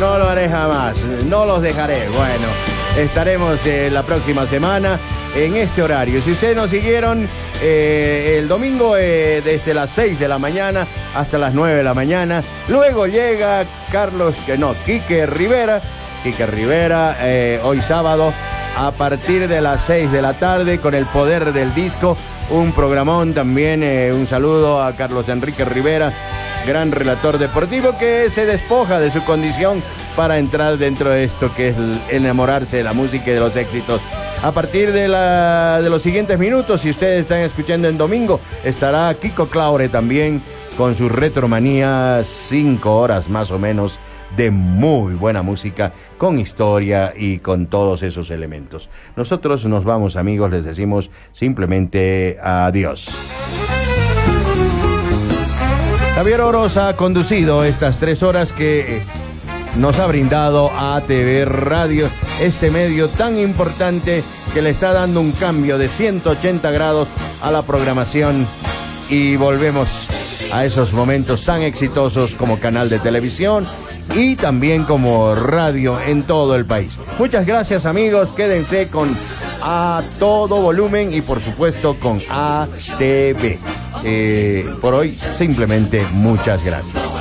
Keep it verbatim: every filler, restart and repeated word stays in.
no lo haré jamás, no los dejaré. Bueno, estaremos eh, la próxima semana en este horario. Si ustedes nos siguieron eh, el domingo eh, desde las seis de la mañana hasta las nueve de la mañana, luego llega Carlos, que no, Quique Rivera, Quique Rivera, eh, hoy sábado, a partir de las seis de la tarde, con El Poder del Disco, un programón también, eh, un saludo a Carlos Enrique Rivera, gran relator deportivo que se despoja de su condición para entrar dentro de esto que es el enamorarse de la música y de los éxitos. A partir de, la, de los siguientes minutos, si ustedes están escuchando en domingo, estará Kiko Claure también con su Retromanía, cinco horas más o menos de muy buena música, con historia y con todos esos elementos. Nosotros nos vamos, amigos, les decimos simplemente adiós. Javier Oroz ha conducido estas tres horas que nos ha brindado A T V Radio, este medio tan importante que le está dando un cambio de ciento ochenta grados a la programación, y volvemos a esos momentos tan exitosos como canal de televisión y también como radio en todo el país. Muchas gracias, amigos, quédense con A Todo Volumen y por supuesto con A T V. Eh, por hoy simplemente muchas gracias.